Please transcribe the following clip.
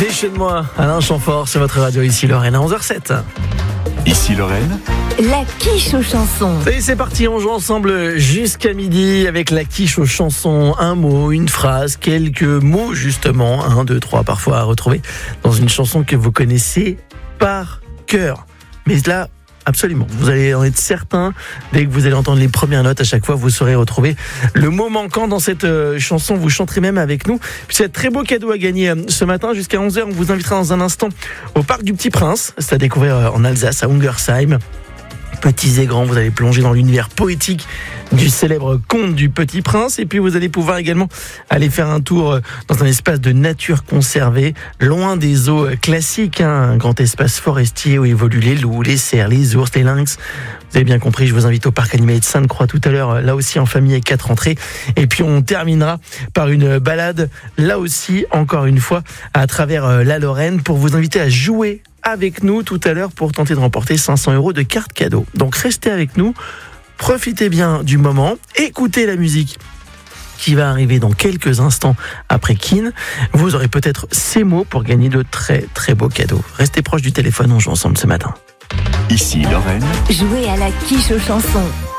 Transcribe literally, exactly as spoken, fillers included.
Déchaîne-moi, Alain Chamfort sur votre radio ici Lorraine à onze heures zéro sept. Ici Lorraine. La quiche aux chansons. Et c'est parti, on joue ensemble jusqu'à midi avec la quiche aux chansons. Un mot, une phrase, quelques mots justement, un, deux, trois parfois à retrouver dans une chanson que vous connaissez par cœur. Mais là, absolument, vous allez en être certain, dès que vous allez entendre les premières notes, à chaque fois vous saurez retrouver le mot manquant dans cette euh, chanson. Vous chanterez même avec nous. C'est un très beau cadeau à gagner euh, ce matin jusqu'à onze heures. On vous invitera dans un instant au Parc du Petit Prince. C'est à découvrir euh, en Alsace, à Ungersheim. Petits et grands, vous allez plonger dans l'univers poétique du célèbre conte du Petit Prince. Et puis vous allez pouvoir également aller faire un tour dans un espace de nature conservée, loin des eaux classiques, hein, un grand espace forestier où évoluent les loups, les cerfs, les ours, les lynx. Vous avez bien compris, je vous invite au parc animalier de Sainte-Croix tout à l'heure, là aussi en famille avec quatre entrées. Et puis on terminera par une balade, là aussi, encore une fois, à travers la Lorraine pour vous inviter à jouer avec nous tout à l'heure pour tenter de remporter cinq cents euros de cartes cadeaux. Donc restez avec nous, profitez bien du moment, écoutez la musique qui va arriver dans quelques instants après Keane. Vous aurez peut-être ces mots pour gagner de très très beaux cadeaux. Restez proche du téléphone, on joue ensemble ce matin. Ici Lorraine. Jouez à la quiche aux chansons.